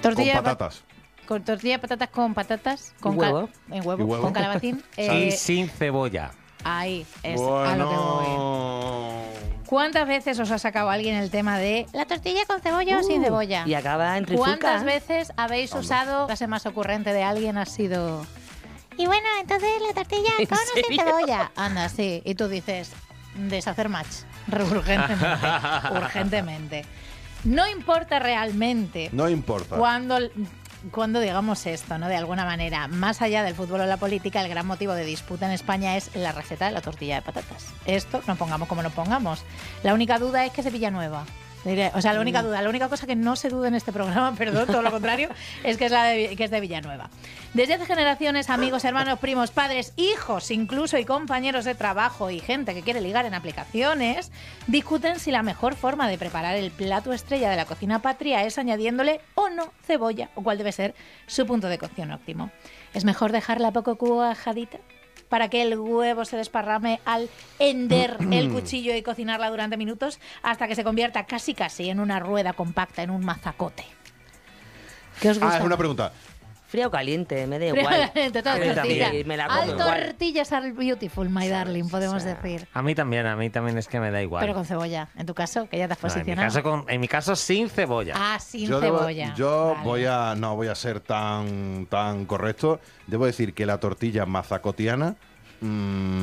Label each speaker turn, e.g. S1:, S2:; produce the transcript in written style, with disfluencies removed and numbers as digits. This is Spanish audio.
S1: Tortilla
S2: con
S1: de
S2: patatas.
S1: Con tortilla de patatas con patatas, con
S3: Huevo.
S1: en huevo,
S2: ¿Y huevo?
S1: con calabacín.
S4: Y sin cebolla.
S1: Ahí es a lo que voy.
S2: Bueno.
S1: ¿Cuántas veces os ha sacado alguien el tema de la tortilla con cebolla o sin cebolla?
S3: Y acaba en trifulca.
S1: ¿Cuántas veces habéis usado la frase más ocurrente de alguien ha sido... Y bueno, entonces la tortilla
S3: ¿En
S1: con o sin
S3: serio?
S1: cebolla. Anda, sí. Y tú dices, deshacer match. Urgentemente. Urgentemente. No importa realmente
S2: No importa.
S1: cuando digamos esto, ¿no? De alguna manera, más allá del fútbol o la política, el gran motivo de disputa en España es la receta de la tortilla de patatas. Esto nos pongamos como nos pongamos. La única duda es que es de Villanueva. O sea, la única cosa que no se duda en este programa, perdón, todo lo contrario, es que es de Villanueva. Desde hace generaciones, amigos, hermanos, primos, padres, hijos, incluso y compañeros de trabajo y gente que quiere ligar en aplicaciones, discuten si la mejor forma de preparar el plato estrella de la cocina patria es añadiéndole o no cebolla, o cuál debe ser su punto de cocción óptimo. ¿Es mejor dejarla poco cuajadita para que el huevo se desparrame al hender el cuchillo y cocinarla durante minutos hasta que se convierta casi en una rueda compacta, en un mazacote? ¿Qué os gusta?
S2: Es una pregunta.
S3: Fría o caliente, me da igual.
S1: Total,
S4: A mí
S1: tortilla.
S4: también.
S3: Me la como
S1: All
S3: igual.
S1: tortillas are beautiful, my darling, podemos decir.
S4: A mí también es que me da igual.
S1: Pero con cebolla, en tu caso, que ya te has
S4: No,
S1: posicionado.
S4: en mi caso sin cebolla.
S1: Ah, sin
S2: Yo
S1: cebolla. Vale.
S2: no voy a ser tan correcto. Debo decir que la tortilla mazacotiana